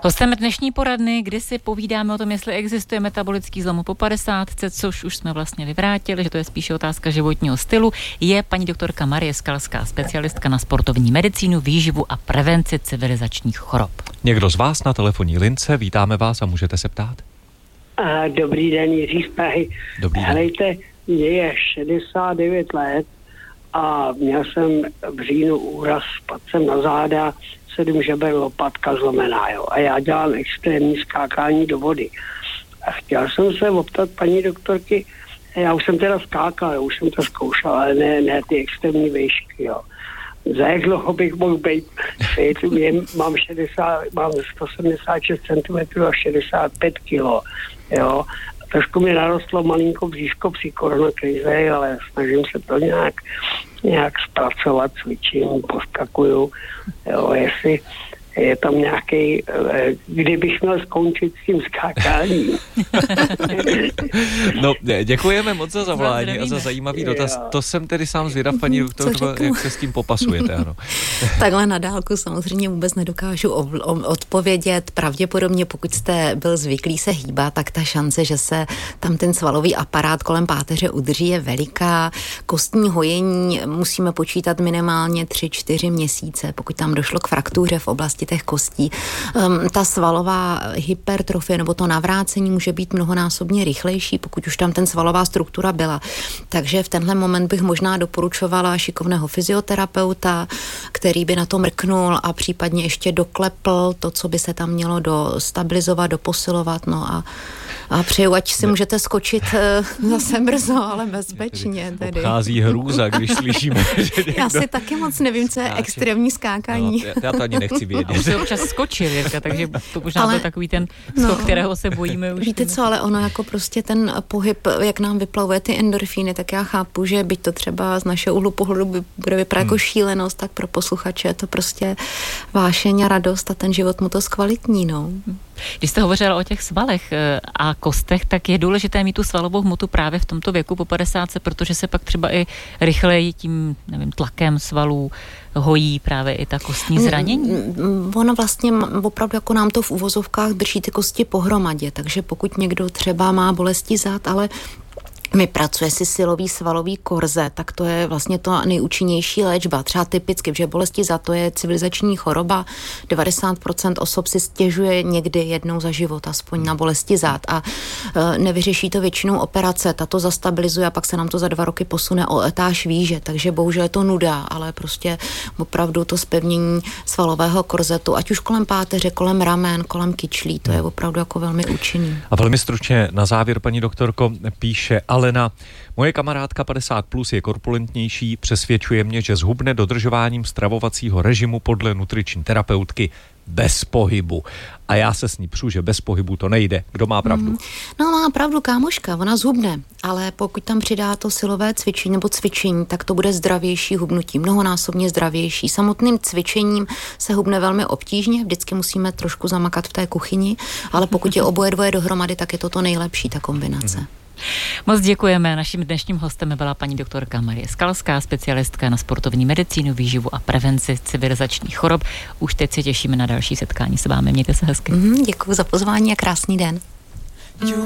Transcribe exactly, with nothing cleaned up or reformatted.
Hostem dnešní poradny, kdy si povídáme o tom, jestli existuje metabolický zlom po padesátce, což už jsme vlastně vyvrátili, že to je spíše otázka životního stylu, je paní doktorka Marie Skalská, specialistka na sportovní medicínu, výživu a prevenci civilizačních chorob. Někdo z vás na telefonní lince, vítáme vás a můžete se ptát. A dobrý den, Jiří z Prahy. Dobrý den. Helejte, mně je šedesát devět let a měl jsem v říjnu úraz, spadl jsem na záda, sedm žeber, lopatka zlomená, jo. A já dělám extrémní skákání do vody. A chtěl jsem se optat paní doktorky, já už jsem teda skákal, už jsem to zkoušel, ale ne, ne ty extrémní výšky, jo. Za jak dlouho bych mohl být fit, mám, šedesát, mám sto sedmdesát šest centimetrů a šedesát pět kilo, jo. Trošku mi narostlo malinko bříško při koronakrize, ale snažím se to nějak, nějak zpracovat, cvičím, poskakuju, jo, jestli je tam nějaký, kdybych měl skončit s tím skákáním. No, děkujeme moc za zavolání a za zajímavý dotaz. To jsem tedy sám zvědav, paní doktorko, jak se s tím popasujete, ano. Takhle na dálku samozřejmě vůbec nedokážu odpovědět. Pravděpodobně, pokud jste byl zvyklý se hýbat, tak ta šance, že se tam ten svalový aparát kolem páteře udrží, je veliká. Kostní hojení musíme počítat minimálně tři čtyři měsíce, pokud tam došlo k fraktuře v oblasti těch kostí. Um, ta svalová hypertrofie nebo to navrácení může být mnohonásobně rychlejší, pokud už tam ten svalová struktura byla. Takže v tenhle moment bych možná doporučovala šikovného fyzioterapeuta, který by na to mrknul a případně ještě doklepl to, co by se tam mělo dostabilizovat, doposilovat, no a a přeju, ať si můžete skočit uh, zase brzo, ale bezpečně. Tedy. Obchází hrůza, když slyšíme, že někdo... Já si taky moc nevím, co je skáče. Extrémní skákání. No, já to ani nechci vědět. Už se občas skočil, Jirka, takže to možná byl takový ten skok, no, kterého se bojíme už. Víte co, ale ono jako prostě ten pohyb, jak nám vyplavuje ty endorfíny, tak já chápu, že byť to třeba z našeho úhlu pohledu by bude vypadat hmm. jako šílenost, tak pro posluchače je to prostě vášeň a radost a ten život mu to zkvalitní, no. Když jste hovořila o těch svalech a kostech, tak je důležité mít tu svalovou hmotu právě v tomto věku po padesátce, protože se pak třeba i rychleji tím, nevím, tlakem svalů hojí právě i ta kostní zranění. Ono vlastně opravdu jako nám to v uvozovkách drží ty kosti pohromadě, takže pokud někdo třeba má bolesti zad, ale my pracuje si silový svalový korze, tak to je vlastně to nejúčinnější léčba. Třeba typicky, že bolesti za to je civilizační choroba. devadesát procent osob si stěžuje někdy jednou za život, aspoň na bolesti zad a e, nevyřeší to většinou operace. Ta to zastabilizuje a pak se nám to za dva roky posune o etáž výže, takže bohužel je to nuda, ale prostě opravdu to zpevnění svalového korzetu, ať už kolem páteře, kolem ramen, kolem kyčlí, to je opravdu jako velmi účinný. A velmi stručně na závěr, paní doktorko, píše Alena, moje kamarádka padesát plus je korpulentnější, přesvědčuje mě, že zhubne dodržováním stravovacího režimu podle nutriční terapeutky bez pohybu. A já se s ní přu, že bez pohybu to nejde. Kdo má pravdu? Mm. No má pravdu kámoška, ona zhubne, ale pokud tam přidá to silové cvičení nebo cvičení, tak to bude zdravější hubnutí, mnohonásobně zdravější. Samotným cvičením se hubne velmi obtížně, vždycky musíme trošku zamakat v té kuchyni, ale pokud je oboje dvoje dohromady, tak je to to nejlepší, ta kombinace. Mm. Moc děkujeme. Naším dnešním hostem byla paní doktorka Marie Skalská, specialistka na sportovní medicínu, výživu a prevenci civilizačních chorob. Už teď se těšíme na další setkání s vámi. Mějte se hezky. Mm, děkuji za pozvání a krásný den.